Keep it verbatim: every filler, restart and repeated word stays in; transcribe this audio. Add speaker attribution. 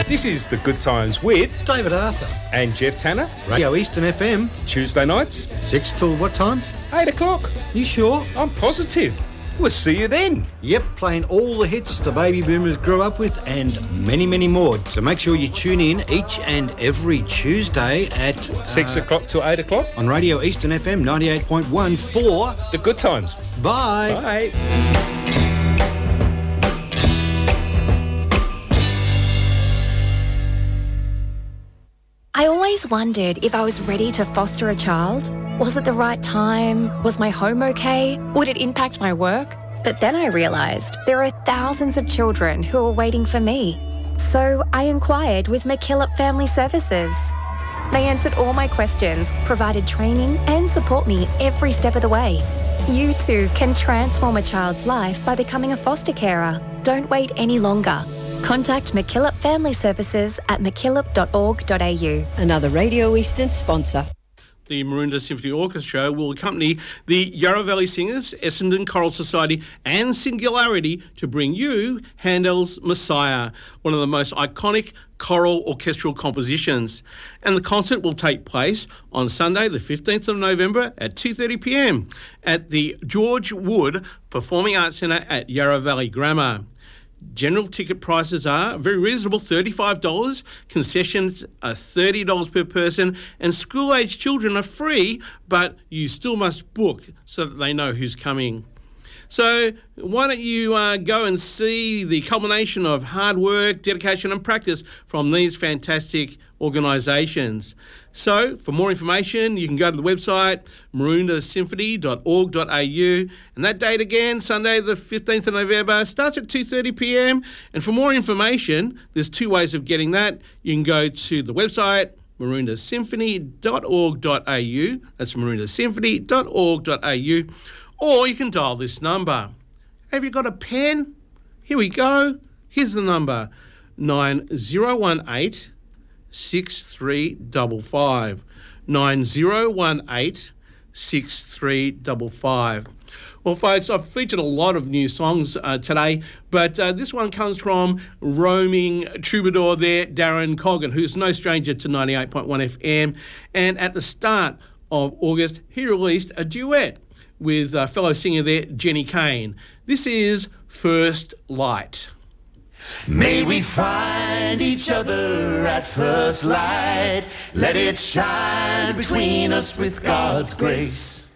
Speaker 1: This is The Good Times with
Speaker 2: David Arthur
Speaker 1: and Jeff Tanner.
Speaker 2: Radio Eastern F M.
Speaker 1: Tuesday nights.
Speaker 2: Six till what time?
Speaker 1: Eight o'clock.
Speaker 2: You sure?
Speaker 1: I'm positive. We'll see you then.
Speaker 2: Yep, playing all the hits the baby boomers grew up with and many, many more. So make sure you tune in each and every Tuesday at...
Speaker 1: Six
Speaker 2: uh,
Speaker 1: o'clock till eight o'clock.
Speaker 2: On Radio Eastern F M ninety-eight point one for...
Speaker 1: The Good Times.
Speaker 2: Bye.
Speaker 1: Bye.
Speaker 3: I always wondered if I was ready to foster a child. Was it the right time? Was my home okay? Would it impact my work? But then I realised there are thousands of children who are waiting for me. So I inquired with McKillop Family Services. They answered all my questions, provided training and support me every step of the way. You too can transform a child's life by becoming a foster carer. Don't wait any longer. Contact McKillop Family Services at mckillop dot org dot a u.
Speaker 4: Another Radio Eastern sponsor.
Speaker 5: The Maroondah Symphony Orchestra will accompany the Yarra Valley Singers, Essendon Choral Society and Singularity to bring you Handel's Messiah, one of the most iconic choral orchestral compositions. And the concert will take place on Sunday the fifteenth of November at two thirty p m at the George Wood Performing Arts Centre at Yarra Valley Grammar. General ticket prices are very reasonable, thirty-five dollars. Concessions are thirty dollars per person. And school-aged children are free, but you still must book so that they know who's coming. So why don't you uh, go and see the culmination of hard work, dedication and practice from these fantastic organisations. So for more information, you can go to the website maroondah symphony dot org dot a u. And that date again, Sunday the fifteenth of November, starts at two thirty p m. And for more information, there's two ways of getting that. You can go to the website maroondah symphony dot org dot a u. That's maroondah symphony dot org dot a u. Or you can dial this number. Have you got a pen? Here we go. Here's the number, nine zero one eight, six three five five. nine zero one eight, six three five five. Well, folks, I've featured a lot of new songs uh, today, but uh, this one comes from roaming troubadour there, Darren Coggan, who's no stranger to ninety-eight point one F M. And at the start of August, he released a duet with uh, fellow singer there, Jenny Kane. This is First Light.
Speaker 6: May we find each other at first light. Let it shine between us with God's grace.